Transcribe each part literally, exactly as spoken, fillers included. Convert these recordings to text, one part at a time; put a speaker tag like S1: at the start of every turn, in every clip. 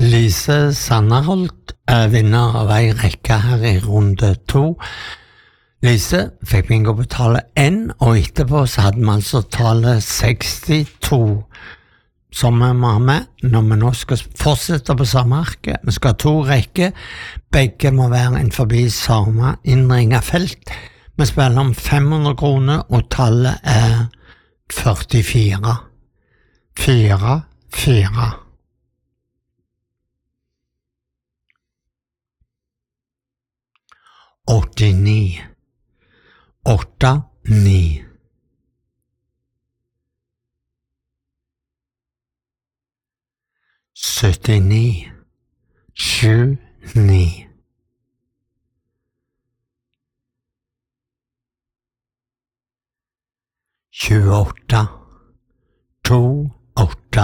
S1: Lise Sanderholt er vinner av ei rekke her i runde to. Lise fikk bingo på tallet én, og etterpå så hadde vi altså tallet sekstito, som vi må ha med når vi nå skal fortsette på samme arket. Vi skal ha to rekker, begge må være innenfor samme innringet felt. Vi spiller om fem hundre kroner, og tallet er førtifire. Fire, fire. åttini, åtte, ni. syttini, sju, ni. tjueåtte, to, åtte.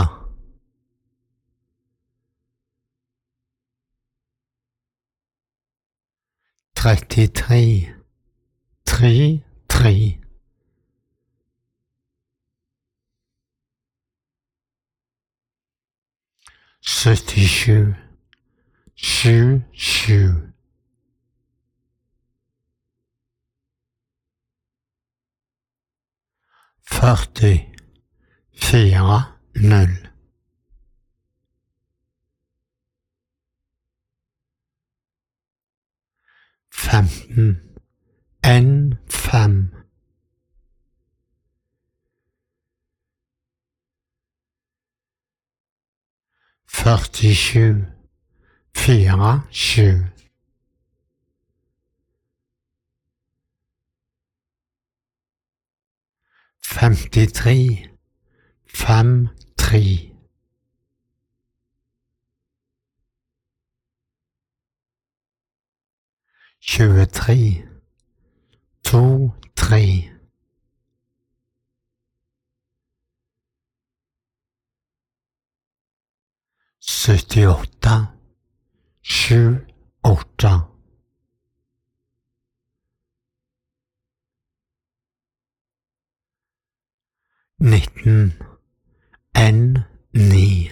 S1: trettitre, tre, tre. syttisju, sju, sju. førti, fire, null. femten, en, fem. førtisju, fire, sju. femtitre, fem, tre. tjuetre, to, tre. syttiåtte, sju, åtte. nitten, en, ni.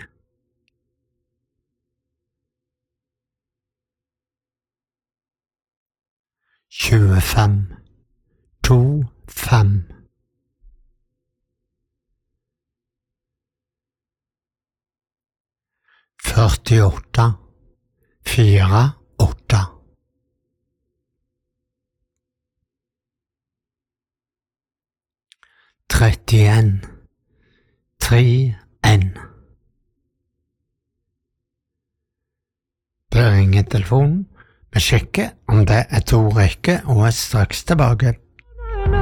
S1: tjuefem, to, fem. førtiåtte, fire, åtte. trettien, tre, en. Det ringer telefonen. Vi sjekker om det er to rekker og er straks tilbake.